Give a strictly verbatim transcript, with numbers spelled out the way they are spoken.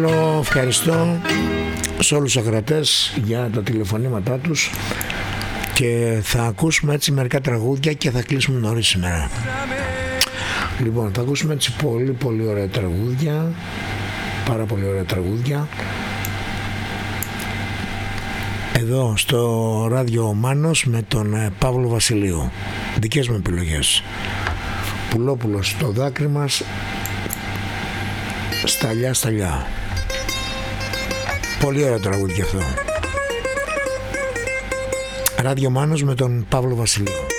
Ευχαριστώ σε όλους τους ακροατές για τα τηλεφωνήματά τους και θα ακούσουμε έτσι μερικά τραγούδια και θα κλείσουμε νωρίς σήμερα. Λοιπόν, θα ακούσουμε έτσι πολύ πολύ ωραία τραγούδια, πάρα πολύ ωραία τραγούδια εδώ στο ράδιο Μάνος με τον Παύλο Βασιλείου. Δικές μου επιλογές. Πουλόπουλος, στο δάκρυ μας, σταλιά σταλιά. Πολύ ωραίο τραγούδι και αυτό. Ράδιο Μάνος με τον Παύλο Βασιλείου.